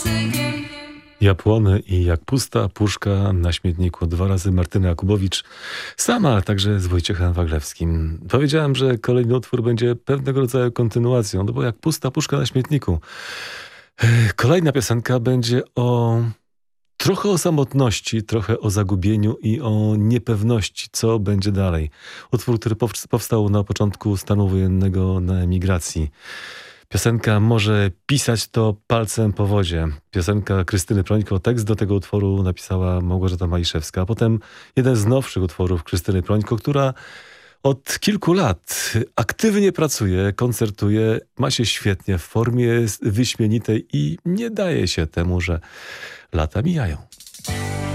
Ja płonę i jak pusta puszka na śmietniku. 2 razy Martyna Jakubowicz sama, a także z Wojciechem Waglewskim. Powiedziałem, że kolejny utwór będzie pewnego rodzaju kontynuacją, no bo jak pusta puszka na śmietniku. Kolejna piosenka będzie trochę o samotności, trochę o zagubieniu i o niepewności, co będzie dalej. Utwór, który powstał na początku stanu wojennego na emigracji. Piosenka Może pisać to palcem po wodzie. Piosenka Krystyny Prońko. Tekst do tego utworu napisała Małgorzata Maliszewska. A potem jeden z nowszych utworów Krystyny Prońko, która od kilku lat aktywnie pracuje, koncertuje, ma się świetnie, w formie jest wyśmienitej i nie daje się temu, że lata mijają.